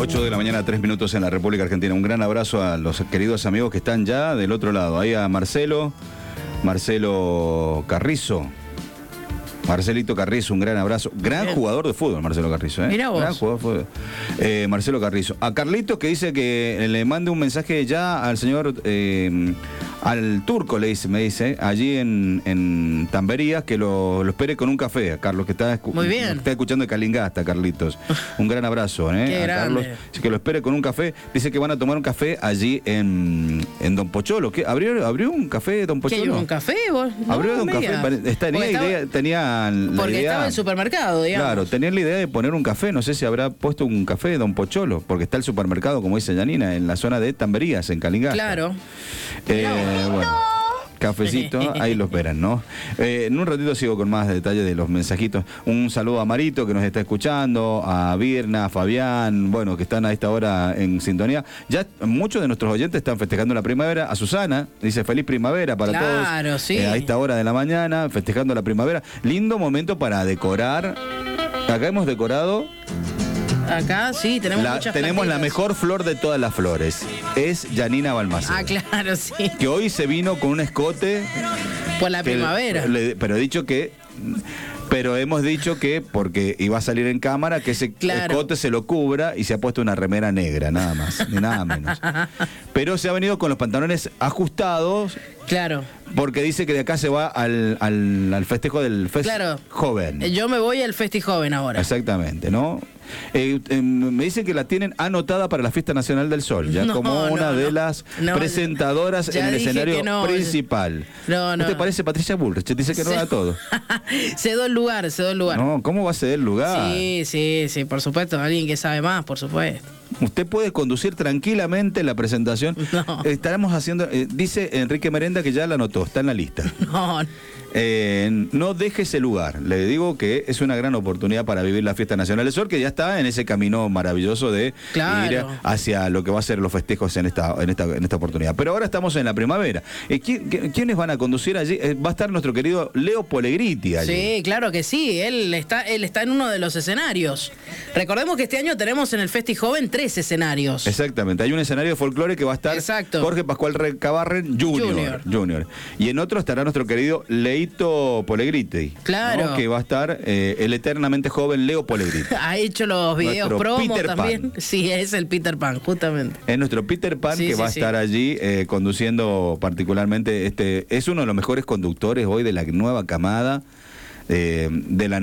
8 de la mañana, 3 minutos en la República Argentina. Un gran abrazo a los queridos amigos que están ya del otro lado. Ahí a Marcelo Carrizo. Marcelito Carrizo, un gran abrazo. Gran jugador de fútbol, Marcelo Carrizo. Mirá vos. Gran jugador de fútbol. Marcelo Carrizo. A Carlitos, que dice que le mande un mensaje ya al señor, al turco, me dice, allí en Tamberías, que lo espere con un café. A Carlos, que está escuchando de Calingasta, Carlitos. Un gran abrazo, Qué a Carlos. Que lo espere con un café. Dice que van a tomar un café allí en Don Pocholo. ¿Qué? ¿Abrió un café Don Pocholo? ¿Qué, un café vos? No, Abrió un café. Tenía porque idea, estaba en el supermercado, digamos. Claro, tenía la idea de poner un café. No sé si habrá puesto un café Don Pocholo, porque está el supermercado, como dice Yanina, en la zona de Tamberías, en Calingasta. Claro. Bueno, cafecito, ahí lo esperan, ¿no? En un ratito sigo con más detalles de los mensajitos. Un saludo a Marito, que nos está escuchando, a Virna, a Fabián, bueno, que están a esta hora en sintonía. Ya muchos de nuestros oyentes están festejando la primavera. A Susana, dice feliz primavera para todos. Claro, sí. A esta hora de la mañana, festejando la primavera. Lindo momento para decorar. Acá hemos decorado. Acá sí, tenemos la mejor flor de todas las flores. Es Yanina Balmaceda. Ah, claro, sí. Que hoy se vino con un escote. Por la primavera. Pero hemos dicho que, porque iba a salir en cámara, que ese escote se lo cubra y se ha puesto una remera negra, nada más, ni nada menos. Pero se ha venido con los pantalones ajustados. Claro. Porque dice que de acá se va al festejo del Joven. Yo me voy al Joven ahora. Exactamente, ¿no? Me dicen que la tienen anotada para la Fiesta Nacional del Sol, ya como una de las presentadoras en el escenario principal. ¿No te parece Patricia Bullrich? Dice que no da todo. Cedo el lugar. No, ¿cómo va a ceder el lugar? Sí, por supuesto, alguien que sabe más, por supuesto. Usted puede conducir tranquilamente la presentación. No. Estaremos haciendo, dice Enrique Merenda que ya la anotó, está en la lista. No deje ese lugar. Le digo que es una gran oportunidad para vivir la Fiesta Nacional del Sol, que ya está en ese camino maravilloso de ir hacia lo que va a ser los festejos en esta oportunidad. Pero ahora estamos en la primavera. ¿Quiénes van a conducir allí? Va a estar nuestro querido Leo Polegriti allí. Sí, claro que sí. Él está en uno de los escenarios. Recordemos que este año tenemos en el Joven 3 escenarios. Exactamente. Hay un escenario de folclore que va a estar Jorge Pascual Recabarren Junior. Y en otro estará nuestro querido Leito Polegriti. Claro. ¿No? Que va a estar el eternamente joven Leo Polegriti. Ha hecho los videos promo también. Sí, es el Peter Pan, justamente. Es nuestro Peter Pan que va a estar allí conduciendo particularmente. Es uno de los mejores conductores hoy de la nueva camada de la